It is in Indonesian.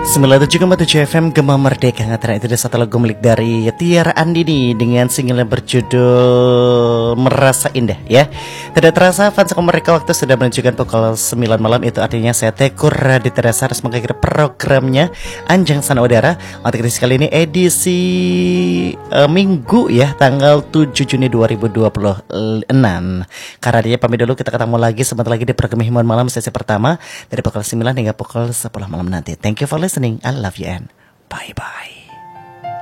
97,7 FM Gema Merdeka. Ngatara itu ada satu lagu milik dari Tiara Andini dengan single yang berjudul Merasa Indah ya. Tidak terasa fans mereka waktu sudah menunjukkan pukul 9 malam. Itu artinya saya Tekur di Terasa harus mengakhiri programnya Anjang Sana Udara untuk edisi kali ini, edisi Minggu ya, tanggal 7 Juni 2026. Karena dia pamit dulu, kita ketemu lagi sebentar lagi di program Himbauan Malam sesi pertama dari pukul 9 hingga pukul 10 malam nanti. Thank you for listening. I love you and bye-bye.